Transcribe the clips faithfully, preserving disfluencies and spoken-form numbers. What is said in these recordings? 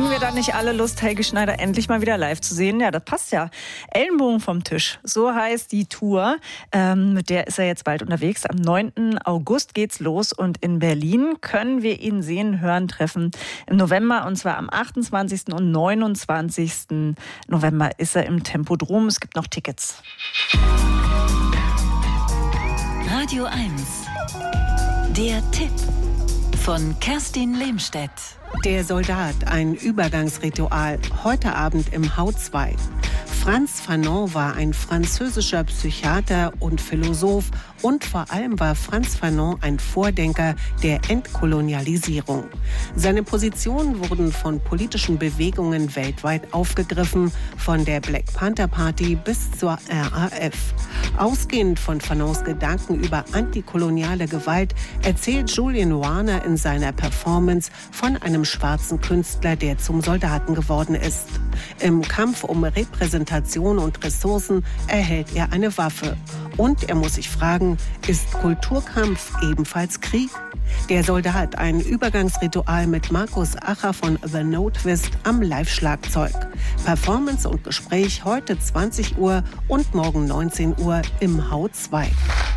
Kriegen wir da nicht alle Lust, Helge Schneider endlich mal wieder live zu sehen? Ja, das passt ja. Ellenbogen vom Tisch, so heißt die Tour. Ähm, mit der ist er jetzt bald unterwegs. Am neunten August geht's los und in Berlin können wir ihn sehen, hören, treffen. Im November, und zwar am achtundzwanzigsten und neunundzwanzigsten November ist er im Tempodrom. Es gibt noch Tickets. Radio eins. Der Tipp von Kerstin Lehmstedt. Der Soldat, ein Übergangsritual, heute Abend im H zwei. Frantz Fanon war ein französischer Psychiater und Philosoph und vor allem war Frantz Fanon ein Vordenker der Entkolonialisierung. Seine Positionen wurden von politischen Bewegungen weltweit aufgegriffen, von der Black Panther Party bis zur R A F. Ausgehend von Fanons Gedanken über antikoloniale Gewalt erzählt Julian Warner in seiner Performance von einem schwarzen Künstler, der zum Soldaten geworden ist. Im Kampf um Repräsentation und Ressourcen erhält er eine Waffe. Und er muss sich fragen, ist Kulturkampf ebenfalls Krieg? Der Soldat, ein Übergangsritual mit Markus Acher von The No Twist am Live-Schlagzeug. Performance und Gespräch heute zwanzig Uhr und morgen neunzehn Uhr im H zwei.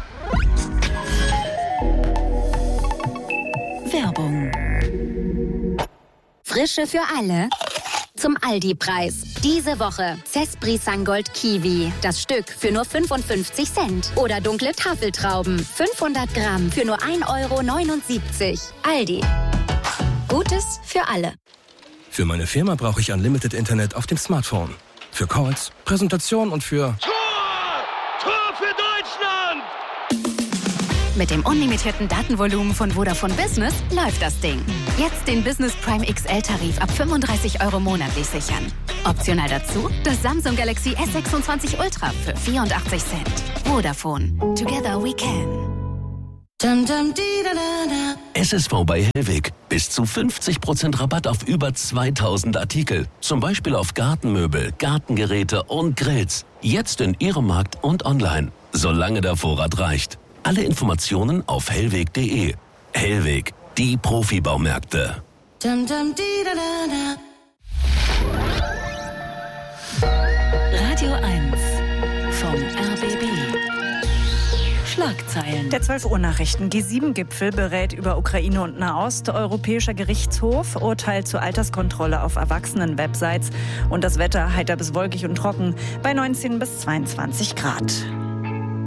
Werbung. Frische für alle. Zum Aldi-Preis. Diese Woche Cespri Sangold Kiwi. Das Stück für nur fünfundfünfzig Cent. Oder dunkle Tafeltrauben. fünfhundert Gramm für nur ein Euro neunundsiebzig. Aldi. Gutes für alle. Für meine Firma brauche ich Unlimited Internet auf dem Smartphone. Für Calls, Präsentation und für... Tor! Tor für Deutschland! Mit dem unlimitierten Datenvolumen von Vodafone Business läuft das Ding. Jetzt den Business Prime X L-Tarif ab fünfunddreißig Euro monatlich sichern. Optional dazu das Samsung Galaxy S sechsundzwanzig Ultra für vierundachtzig Cent. Vodafone. Together we can. S S V bei Hellweg. Bis zu fünfzig Prozent Rabatt auf über zweitausend Artikel. Zum Beispiel auf Gartenmöbel, Gartengeräte und Grills. Jetzt in Ihrem Markt und online. Solange der Vorrat reicht. Alle Informationen auf hellweg punkt de. Hellweg, die Profibaumärkte. Radio eins vom R B B. Schlagzeilen. Der zwölf Uhr Nachrichten. G sieben Gipfel berät über Ukraine und Nahost. Europäischer Gerichtshof urteilt zur Alterskontrolle auf Erwachsenen-Websites. Und das Wetter heiter bis wolkig und trocken bei neunzehn bis zweiundzwanzig Grad.